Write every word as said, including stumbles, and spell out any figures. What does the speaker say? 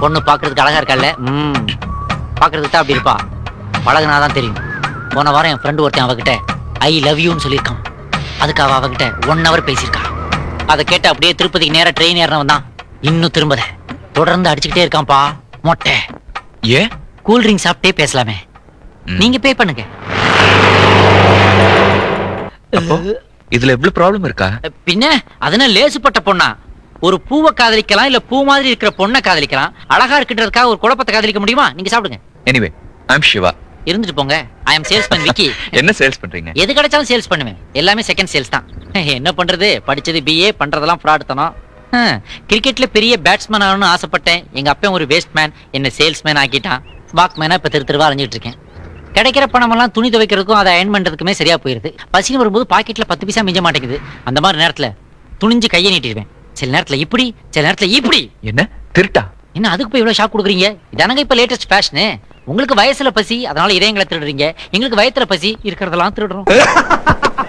பொண்ணு பாக்குறதுக்கு அழகா இருக்கல்ல? ம் பாக்குறதுக்கு தான் அப்படி இருப்பா, பழகுனாதான் தெரியும். போன வாரம் என் ஃப்ரெண்டு ஒருத்தன் அவகிட்ட ஐ லவ் யூன்னு சொல்லியிருக்கான். அதுக்கு அவ அவகிட்ட ஒன் ஹவர் பேசியிருக்கா. அதை கேட்டு அப்படியே திருப்பதிக்கு நேரா ட்ரெயின் ஏறினவன் தான் இன்னும் திரும்பத தொடர்ந்து அடிச்சுக்கிட்டே இருக்கான்ப்பா மொட்டை. ஏ கூல் ட்ரிங்க் சாப்பிட்டே பேசலாமே. நீங்க பே பண்ணுங்க. இதுல எவ்வளவு ப்ராப்ளம் இருக்கா? பின்ன அதனால லேசுப்பட்ட பொண்ணா? ஒரு பூவை காதலிக்கலாம், இல்ல பூ மாதிரி இருக்கிற பொண்ணை காதலிக்கலாம். அழகா இருக்குன்றதுக்காக ஒரு குழப்பத்தை காதலிக்க முடியுமா? நீங்க சாப்பிடுங்க. எனிவே ஐ அம் சிவா. இருந்துட்டு போங்க. ஐ அம் சேல்ஸ்மேன் விக்கி. என்ன சேல்ஸ் பண்றீங்க? எது கிடைச்சாலும் சேல்ஸ் பண்ணுவேன். எல்லாமே செகண்ட் சேல்ஸ் தான். என்ன பண்றது, படிச்சது பிஏ, பண்றதெல்லாம் ஃப்ராட் தானோ. கிரிக்கெட்ல பெரிய பேட்ஸ்மேன் ஆகணும்னு ஆசைப்பட்டேன். எங்க அப்பா ஒரு வேஸ்ட் மேன், என்ன சேல்ஸ்மேன் ஆக்கிட்டான். வாக்மேனா இப்ப திரு திருவா அலைஞ்சிட்டு இருக்கேன். கிடைக்கிற பணமெல்லாம் துணி துவைக்கிறதுக்கும் அதை அயன் பண்றதுக்குமே சரியா போயிருது. பசின்னு வரும்போது பாக்கெட்ல பத்து பைசா மிஞ்ச மாட்டேங்குது. அந்த மாதிரி நேரத்துல துணிஞ்சு கையை நீட்டிடுவேன். சில நேரத்துல இப்படி, சில நேரத்துல இப்படி. என்ன திருட்டா? என்ன அதுக்கு போய் இவ்வளவு ஷாக் கொடுக்குறீங்க? இதானங்க இப்ப லேட்டஸ்ட் ஃபேஷனு. உங்களுக்கு வயசுல பசி, அதனால இதயங்களை திருடுறீங்க. எங்களுக்கு வயத்துல பசி, இருக்கிறதெல்லாம் திருடுறோம்.